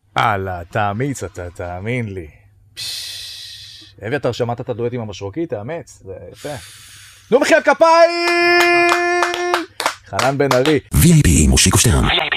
הלאה, תאמיץ אתה, תאמין לי. אביתר, שמעת את הדואט עם המשרוקי? תאמץ, זה יפה. נו מחיאות כפיים! חנן בן ארי. VIP מושיקו שטרן.